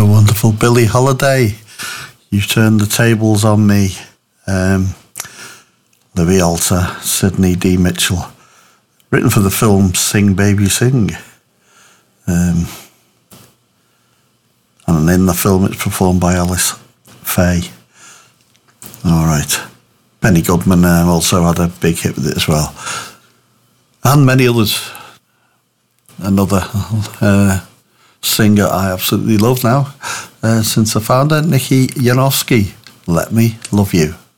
the wonderful Billie Holiday. You Turned the Tables on Me. Louis Alter, Sidney D. Mitchell. Written for the film Sing Baby Sing. And in the film it's performed by Alice Faye. All right. Benny Goodman also had a big hit with it as well. And many others. Another singer I absolutely love now, since I found her, Nikki Janowski. Let Me Love You.